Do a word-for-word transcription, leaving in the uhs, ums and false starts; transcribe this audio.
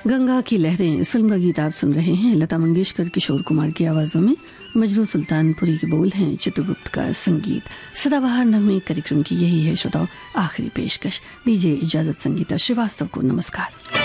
गंगा की लहरें, इस फिल्म का गीत आप सुन रहे हैं। लता मंगेशकर, किशोर कुमार की आवाजों में मजरू सुल्तानपुरी के बोल हैं, चित्रगुप्त का संगीत। सदाबहार नगमे कार्यक्रम की यही है श्रोताओं आखिरी पेशकश। दीजिए इजाजत संगीता श्रीवास्तव को। नमस्कार।